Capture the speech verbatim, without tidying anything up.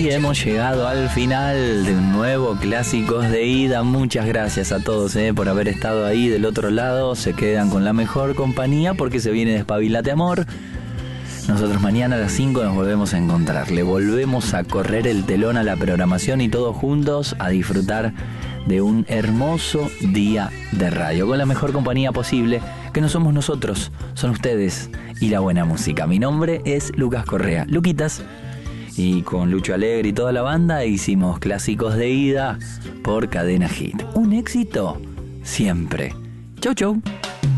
Y hemos llegado al final de un nuevo Clásicos de Ida. Muchas gracias a todos eh, por haber estado ahí del otro lado. Se quedan con la mejor compañía porque se viene Despabilate Amor. Nosotros mañana a las cinco nos volvemos a encontrar. Le volvemos a correr el telón a la programación y todos juntos a disfrutar de un hermoso día de radio con la mejor compañía posible, que no somos nosotros, son ustedes y la buena música. Mi nombre es Lucas Correa, Luquitas, y con Lucho Alegre y toda la banda hicimos Clásicos de Ida por Cadena Hit. Un éxito siempre. Chau, chau.